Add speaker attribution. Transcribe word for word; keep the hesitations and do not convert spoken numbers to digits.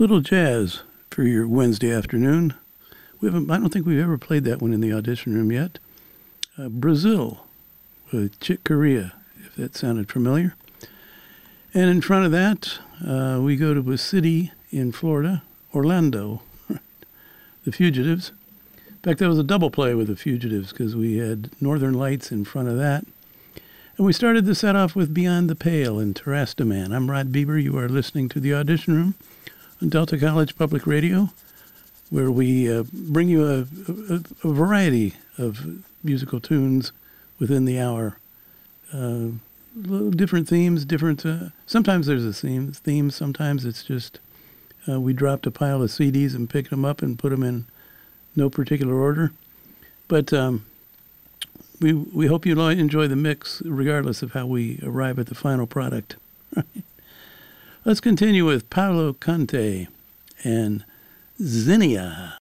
Speaker 1: Little jazz for your Wednesday afternoon. We haven't, I don't think we've ever played that one in the audition room yet. Uh, Brazil with Chick Corea, if that sounded familiar. And in front of that, uh, we go to a city in Florida, Orlando, the Fugitives. In fact, that was a double play with the Fugitives because we had Northern Lights in front of that. And we started the set off with Beyond the Pale and Terrastaman. I'm Rod Bieber. You are listening to the Audition Room on Delta College Public Radio, where we uh, bring you a, a, a variety of musical tunes within the hour. Uh, different themes, different... Uh, sometimes there's a theme, theme. Sometimes it's just uh, we dropped a pile of C Ds and picked them up and put them in no particular order. But um, we we hope you enjoy the mix, regardless of how we arrive at the final product. Let's continue with Paolo Conte and Zinnia.